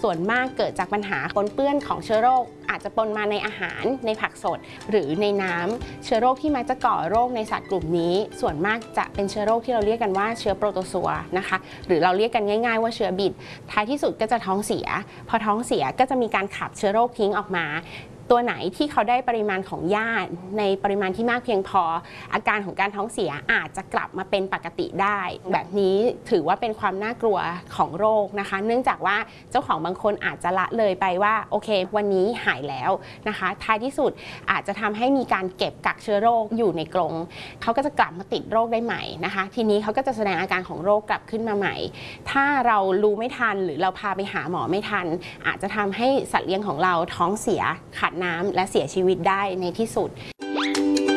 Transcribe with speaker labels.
Speaker 1: ส่วนมากเกิดจากปัญหาปนเปื้อนของเชื้อโรคอาจจะปนมาในอาหารในผักสดหรือในน้ำเชื้อโรคที่มักจะก่อโรคในสัตว์กลุ่มนี้ส่วนมากจะเป็นเชื้อโรคที่เราเรียกกันว่าเชื้อโปรโตซัวนะคะหรือเราเรียกกันง่ายๆว่าเชื้อบิดท้ายที่สุดก็จะท้องเสียพอท้องเสียก็จะมีการขับเชื้อโรคทิ้งออกมาตัวไหนที่เขาได้ปริมาณของหญ้าในปริมาณที่มากเพียงพออาการของการท้องเสียอาจจะกลับมาเป็นปกติได้แบบนี้ถือว่าเป็นความน่ากลัวของโรคนะคะเนื่องจากว่าเจ้าของบางคนอาจจะละเลยไปว่าโอเควันนี้หายแล้วนะคะท้ายที่สุดอาจจะทำให้มีการเก็บกักเชื้อโรคอยู่ในกรงเขาก็จะกลับมาติดโรคได้ใหม่นะคะทีนี้เขาก็จะแสดงอาการของโรคกลับขึ้นมาใหม่ถ้าเรารู้ไม่ทันหรือเราพาไปหาหมอไม่ทันอาจจะทำให้สัตว์เลี้ยงของเราท้องเสียขาดน้ำและเสียชีวิตได้ในที่สุด